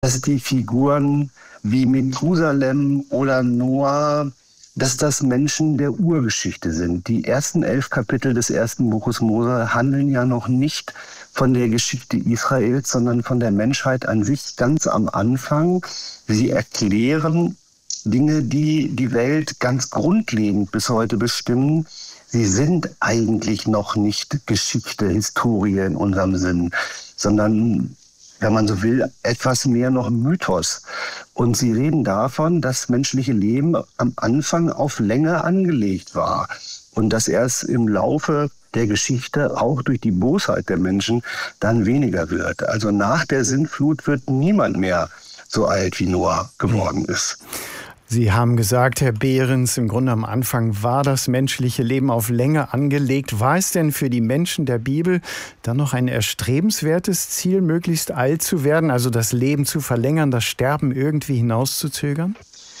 dass die Figuren wie Methusalem oder Noah, dass das Menschen der Urgeschichte sind. Die ersten 11 Kapitel des ersten Buches Mose handeln ja noch nicht von der Geschichte Israels, sondern von der Menschheit an sich ganz am Anfang. Sie erklären Dinge, die die Welt ganz grundlegend bis heute bestimmen. Sie sind eigentlich noch nicht Geschichte, Historie in unserem Sinn, sondern, wenn man so will, etwas mehr noch Mythos. Und sie reden davon, dass menschliche Leben am Anfang auf Länge angelegt war und dass erst im Laufe der Geschichte auch durch die Bosheit der Menschen dann weniger wird. Also nach der Sintflut wird niemand mehr so alt wie Noah geworden ist. Sie haben gesagt, Herr Behrens, im Grunde am Anfang war das menschliche Leben auf Länge angelegt. War es denn für die Menschen der Bibel dann noch ein erstrebenswertes Ziel, möglichst alt zu werden, also das Leben zu verlängern, das Sterben irgendwie hinauszuzögern?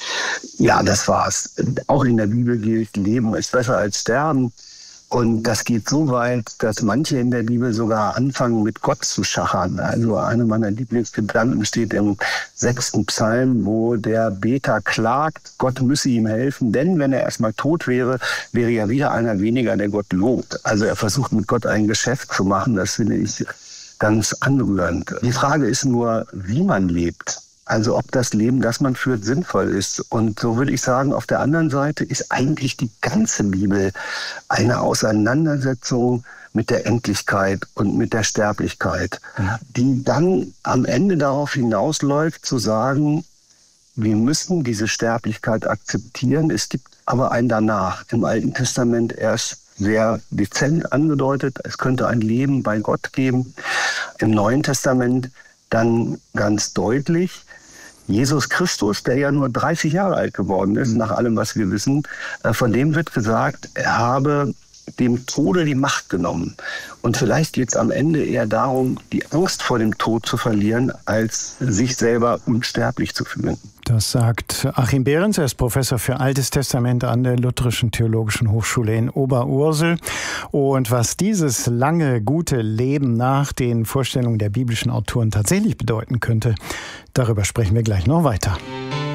Ja, das war's. Auch in der Bibel gilt, Leben ist besser als Sterben. Und das geht so weit, dass manche in der Bibel sogar anfangen, mit Gott zu schachern. Also einer meiner Lieblingsgedanken steht im 6. Psalm, wo der Beter klagt, Gott müsse ihm helfen, denn wenn er erstmal tot wäre, wäre ja wieder einer weniger, der Gott lobt. Also er versucht mit Gott ein Geschäft zu machen, das finde ich ganz anrührend. Die Frage ist nur, wie man lebt. Also ob das Leben, das man führt, sinnvoll ist. Und so würde ich sagen, auf der anderen Seite ist eigentlich die ganze Bibel eine Auseinandersetzung mit der Endlichkeit und mit der Sterblichkeit, die dann am Ende darauf hinausläuft, zu sagen, wir müssen diese Sterblichkeit akzeptieren. Es gibt aber ein Danach. Im Alten Testament erst sehr dezent angedeutet, es könnte ein Leben bei Gott geben. Im Neuen Testament dann ganz deutlich, Jesus Christus, der ja nur 30 Jahre alt geworden ist, nach allem, was wir wissen, von dem wird gesagt, er habe dem Tode die Macht genommen. Und vielleicht geht es am Ende eher darum, die Angst vor dem Tod zu verlieren, als sich selber unsterblich zu fühlen. Das sagt Achim Behrens, er ist Professor für Altes Testament an der Lutherischen Theologischen Hochschule in Oberursel. Und was dieses lange, gute Leben nach den Vorstellungen der biblischen Autoren tatsächlich bedeuten könnte, darüber sprechen wir gleich noch weiter.